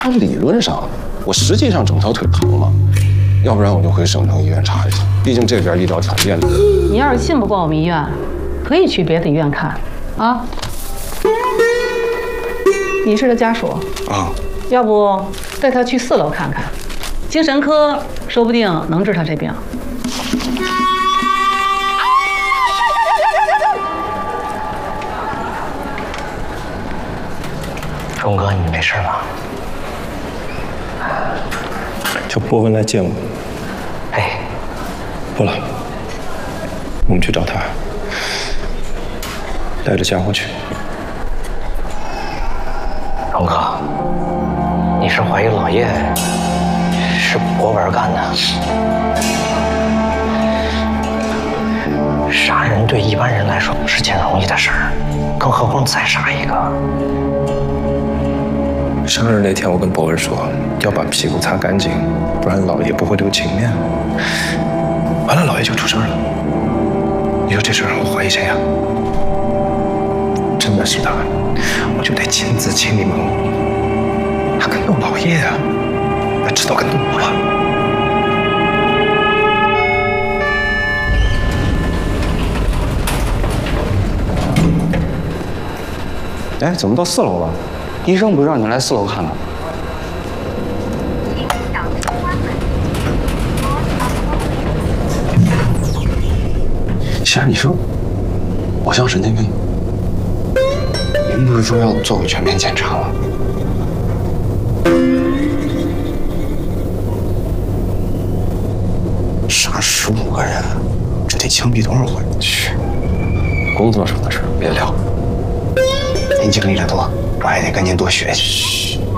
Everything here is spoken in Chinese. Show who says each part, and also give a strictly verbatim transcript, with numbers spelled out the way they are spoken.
Speaker 1: 按理论上，我实际上整条腿疼嘛，要不然我就回省城医院查一下，毕竟这边医疗条件。
Speaker 2: 你要是信不过我们医院，可以去别的医院看啊。你是他家属
Speaker 1: 啊，
Speaker 2: 要不带他去四楼看看，精神科说不定能治他这病。
Speaker 3: 荣哥，你没事吧？
Speaker 4: 叫博文来见我。
Speaker 3: 哎，
Speaker 4: 不了，我们去找他，带着家伙去。
Speaker 3: 荣哥，你是怀疑老叶是博文干的？杀人对一般人来说是件容易的事儿，更何况再杀一个。
Speaker 4: 生日那天，我跟博文说要把屁股擦干净，不然老爷不会留情面。完了，老爷就出事了。你说这事儿我怀疑谁呀？真的是他，我就得亲自请你们。他跟动老爷啊，那知道跟动我
Speaker 1: 了。哎，怎么到四楼了？ 医生不是让你来四楼看吗？先生，你说我像神经病？您不是说要做个全面检查吗？杀十五个人，这得枪毙多少回？去，工作上的事别聊。您经历了多。 我还得跟您多学习。